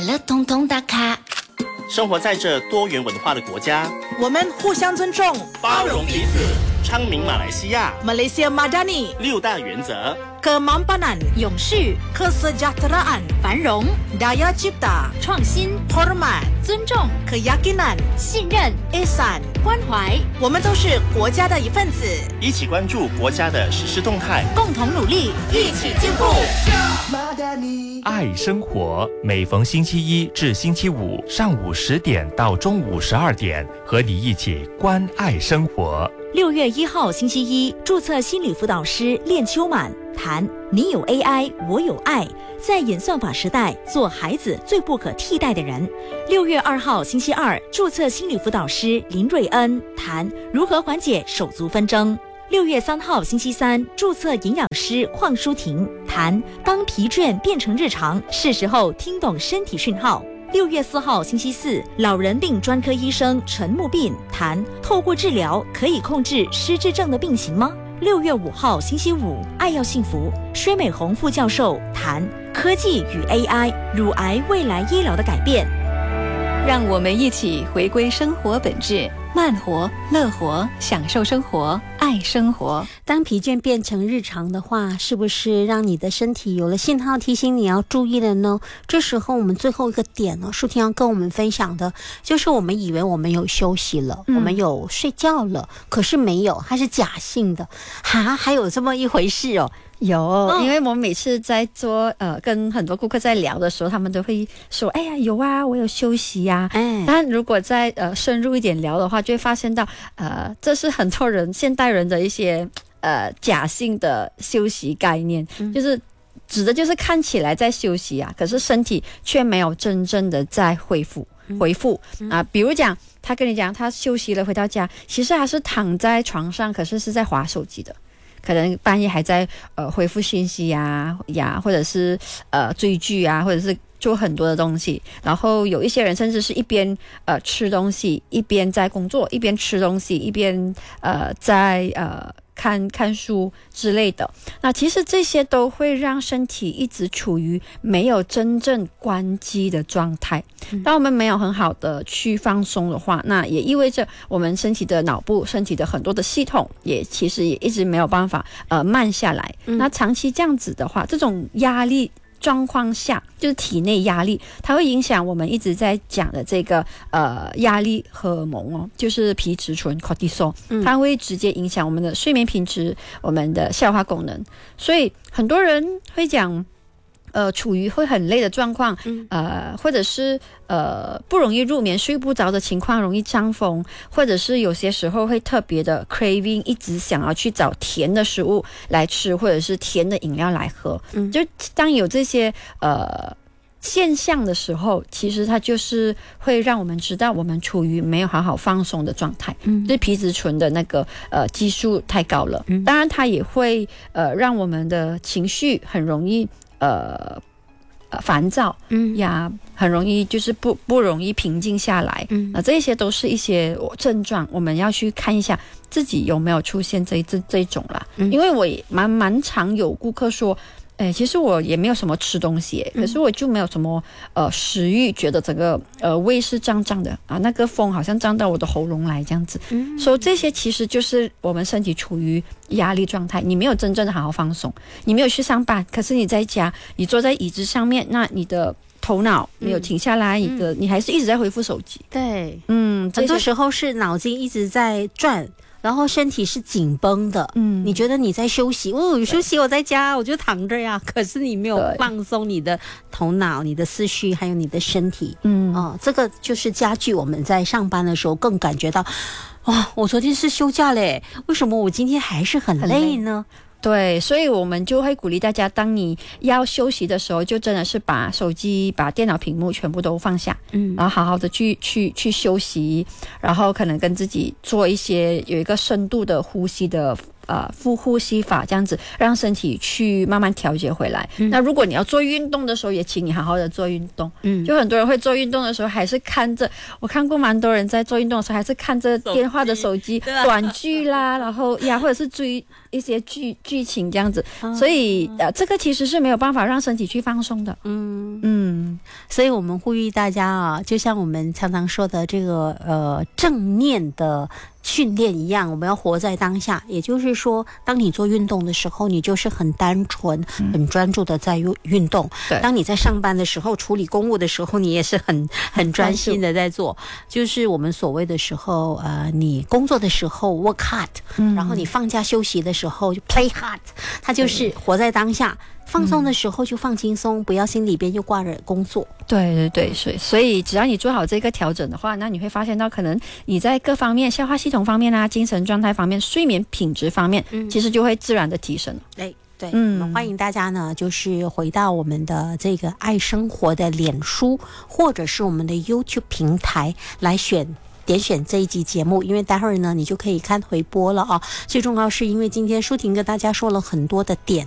了统统打卡。 生活在这多元文化的国家， 我们互相尊重， 包容彼此，昌明马来西亚 Malaysia Madani 6大原则 ：Kemampanan 永续、 Kesejahteraan 繁荣、 Daya Cipta 创新、 Hormat 尊重、 Keyakinan 信任、 Ihsan 关怀。 我们都是国家的一份子， 一起关注国家的实施动态， 共同努力，一起进步。 爱生活，每逢星期一至星期五上午10点到中午12点，和你一起关爱生活。 6月1号星期一，注册心理辅导师练秋满谈你有 AI， 我有爱，在演算法时代，做孩子最不可替代的人。6月2号星期二，注册心理辅导师林瑞恩谈如何缓解手足纷争。6月3号星期三，注册营养师邝淑婷谈当疲倦变成日常，是时候听懂身体讯号。6月4号星期四，老人病专科医生陈木斌谈透过治疗可以控制失智症的病情吗？6月5号星期五，爱要幸福，薛美红副教授谈科技与 AI 乳癌未来医疗的改变。 让我们一起回归生活本质，慢活、乐活，享受生活，爱生活。 当疲倦变成日常的话，是不是让你的身体有了信号提醒你要注意了呢？这时候我们最后一个点呢，舒婷要跟我们分享的就是我们以为我们有休息了，我们有睡觉了，可是没有，它是假性的。还有这么一回事哦。 有，因为我们每次在做跟很多顾客在聊的时候，他们都会说，哎呀，有啊，我有休息呀。但如果再深入一点聊的话，就会发现到这是很多人现代人的一些假性的休息概念，就是指的就是看起来在休息啊，可是身体却没有真正的在恢复啊。比如讲，他跟你讲他休息了回到家，其实他是躺在床上，可是是在滑手机的。可能半夜还在回复信息呀，或者是追剧啊，或者是做很多的东西。然后有一些人甚至是一边吃东西，一边在工作，一边吃东西，一边在看书之类的。那其实这些都会让身体一直处于没有真正关机的状态。当我们没有很好的去放松的话，那也意味着我们身体的脑部、身体的很多的系统其实也一直没有办法慢下来。那长期这样子的话，这种压力状况下，就是体内压力，它会影响我们一直在讲的这个压力荷尔蒙哦，就是皮质醇 cortisol， 它会直接影响我们的睡眠品质，我们的消化功能。所以很多人会讲处于会很累的状况，或者是不容易入眠、睡不着的情况，容易伤风，或者是有些时候会特别的 craving， 一直想要去找甜的食物来吃，或者是甜的饮料来喝。就当有这些现象的时候，其实它就是会让我们知道我们处于没有好好放松的状态，就是皮质醇的那个激素太高了。当然它也会让我们的情绪很容易烦躁呀，很容易就是不容易平静下来。这些都是一些症状，我们要去看一下自己有没有出现这种啦。因为我也蛮常有顾客说，其实我也没有什么吃东西，可是我就没有什么食欲，觉得整个胃是胀胀的啊，那个风好像胀到我的喉咙来这样子。所以这些其实就是我们身体处于压力状态，你没有真正的好好放松，你没有去上班，可是你在家，你坐在椅子上面，那你的头脑没有停下来，你还是一直在回复手机。 对，很多时候是脑筋一直在转，然后身体是紧绷的。你觉得你在休息，休息，我在家我就躺着呀，可是你没有放松你的头脑、你的思绪还有你的身体。这个就是加剧我们在上班的时候更感觉到，我昨天是休假嘞，为什么我今天还是很累呢？ 对，所以我们就会鼓励大家，当你要休息的时候，就真的是把手机、把电脑屏幕全部都放下，然后好好的去休息，然后可能跟自己做有一个深度的呼吸的腹呼吸法，这样子让身体去慢慢调节回来。那如果你要做运动的时候，也请你好好的做运动。就很多人会做运动的时候还是看着，我看过蛮多人在做运动的时候还是看着电话的手机短剧啦，然后或者是追一些剧情这样子，所以这个其实是没有办法让身体去放松的。 所以我们呼吁大家啊，就像我们常常说的这个正念的训练一样，我们要活在当下。也就是说，当你做运动的时候，你就是很单纯、很专注的在运动。当你在上班的时候、处理公务的时候，你也是很专心的在做。就是我们所谓的时候，你工作的时候 work hard，然后你放假休息的时候就 play hard， 它就是活在当下。放松的时候就放轻松，不要心里边又挂着工作。 对，所以只要你做好这个调整的话，那你会发现到可能你在各方面，消化系统方面啊、精神状态方面、睡眠品质方面，其实就会自然的提升。 对，我们欢迎大家呢，就是回到我们的这个爱生活的脸书或者是我们的 YouTube 平台来点选这一集节目，因为待会儿呢你就可以看回播了啊。最重要是因为今天舒婷跟大家说了很多的点